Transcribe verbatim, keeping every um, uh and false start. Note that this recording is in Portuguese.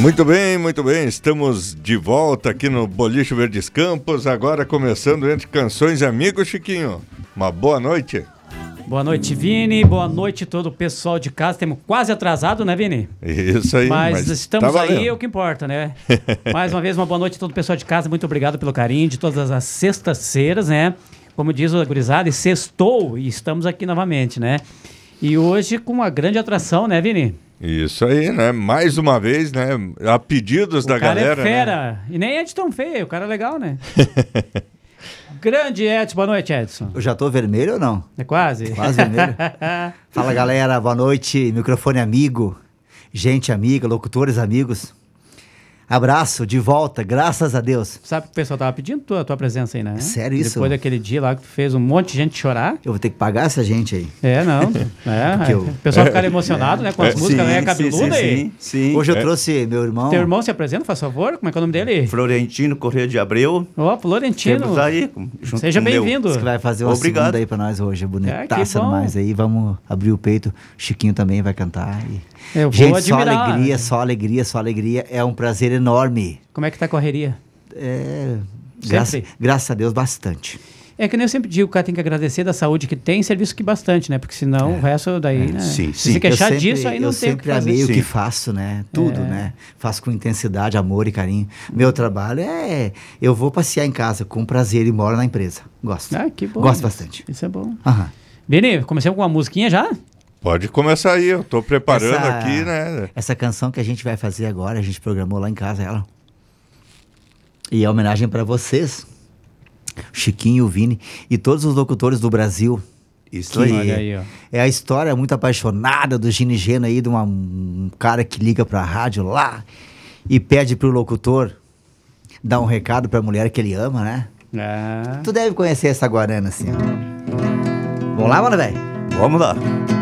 Muito bem, muito bem. Estamos de volta aqui no Boliche Verdes Campos, agora começando entre canções e amigos, Chiquinho. Uma boa noite. Boa noite, Vini. Boa noite todo o pessoal de casa. Temos quase atrasado, né, Vini? Isso aí. Mas, mas estamos tá aí, é o que importa, né? Mais uma vez, uma boa noite a todo o pessoal de casa. Muito obrigado pelo carinho de todas as sextas-feiras, né? Como diz o gurizada, e sextou e estamos aqui novamente, né? E hoje com uma grande atração, né, Vini? Isso aí, né? Mais uma vez, né? A pedidos o da cara galera. É fera. Né? E nem é de tão feio, o cara é legal, né? Grande Edson, boa noite, Edson. Eu já tô vermelho ou não? É quase? Quase vermelho. Fala, galera, boa noite, microfone amigo, gente amiga, locutores amigos. Abraço, de volta, graças a Deus. Sabe que o pessoal tava pedindo tua, tua presença aí, né? Sério isso? Depois daquele dia lá que tu fez um monte de gente chorar. Eu vou ter que pagar essa gente aí. É, não. É, eu... O pessoal ficar emocionado, é, né? Com as é, músicas, né? Cabeluda aí. Sim, sim. Hoje eu é. trouxe meu irmão. Teu irmão se apresenta, faz favor? Como é que é o nome dele? Florentino Corrêa de Abreu. Ó, oh, Florentino. Temos aí, junto Seja bem-vindo. Você vai fazer uma Obrigado. segunda aí pra nós hoje, bonitaça é, demais aí. Vamos abrir o peito. Chiquinho também vai cantar. E... Eu vou gente, admirar, só alegria, né? só alegria, só alegria. É um prazer enorme. Como é que tá a correria? É... Graça, graças a Deus, bastante. É que nem eu sempre digo, o cara tem que agradecer da saúde que tem, serviço que bastante, né? Porque senão é. o resto daí, é. né? Sim, se sim. você queixar sempre, disso, aí não tem o que fazer. Eu sempre amei o sim. que faço, né? Tudo, é. né? Faço com intensidade, amor e carinho. Meu trabalho é... Eu vou passear em casa com prazer e moro na empresa. Gosto. Ah, que bom. Gosto bastante. Isso é bom. Aham. Vini, comecemos com uma musiquinha já? Pode começar aí, eu tô preparando essa, aqui, né? Essa canção que a gente vai fazer agora, a gente programou lá em casa ela. E é homenagem para vocês, Chiquinho, Vini e todos os locutores do Brasil. Isso aí. Olha aí, ó. É a história muito apaixonada do Gini Geno aí, de uma, um cara que liga pra rádio lá e pede pro locutor dar um recado pra mulher que ele ama, né? Ah. Tu deve conhecer essa guarana assim, ó. Vamos lá, mano, velho? Vamos lá.